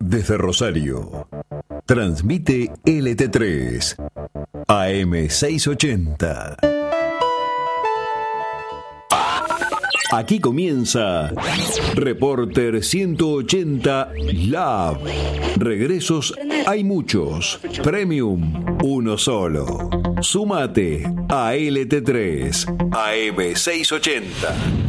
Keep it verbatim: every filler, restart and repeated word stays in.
desde Rosario. Transmite L T tres, A M seiscientos ochenta. Aquí comienza Reporter ciento ochenta Lab. Regresos hay muchos, Premium uno solo. Súmate a L T tres, A M seiscientos ochenta.